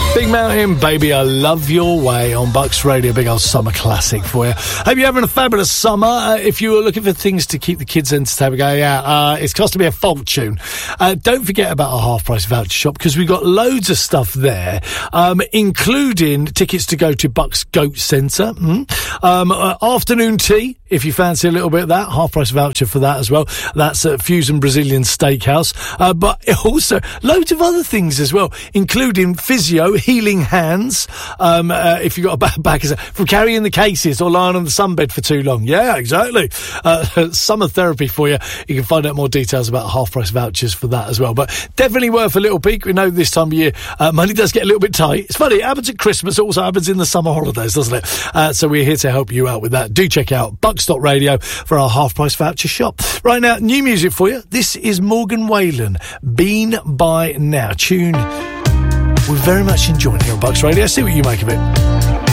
Big Mountain, Baby, I Love Your Way on Bucks Radio. Big old summer classic for you. Hope you're having a fabulous summer. If you were looking for things to keep the kids entertained, going out, it's costing me a fortune. Don't forget about our half-price voucher shop, because we've got loads of stuff there, including tickets to go to Bucks Goat Centre. Afternoon tea, if you fancy a little bit of that, half-price voucher for that as well. That's at Fusion Brazilian Steakhouse. But also loads of other things as well, including physio, healing hands, if you've got a bad back, from carrying the cases or lying on the sunbed for too long. Yeah, exactly. Summer therapy for you. You can find out more details about half-price vouchers for that as well. But definitely worth a little peek. We know this time of year, money does get a little bit tight. It's funny, it happens at Christmas, it also happens in the summer holidays, doesn't it? So we're here to help you out with that. Do check out Bucks.radio for our half-price voucher shop. Right now, new music for you. This is Morgan Wallen, Been By Now. Tune we're very much enjoying here on Bucks Radio. See what you make of it.